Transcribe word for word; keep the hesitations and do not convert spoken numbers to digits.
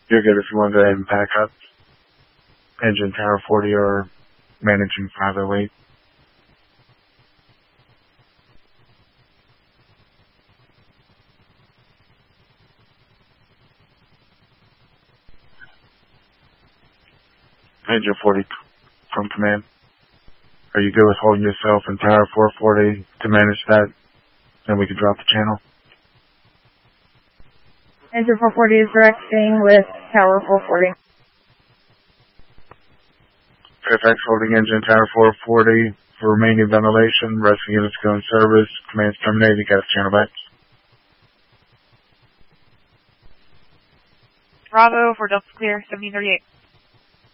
You're good if you want to go ahead and pack up. Engine Tower forty or managing five oh eight. Engine forty from command. Are you good with holding yourself in Tower four forty to manage that? Then we can drop the channel. Engine four forty is directing with Tower four forty. Fairfax holding engine Tower four forty for remaining ventilation. Rest of units go in service. Command's terminated. You got the channel back. Bravo for Delta Clear, seventeen thirty-eight.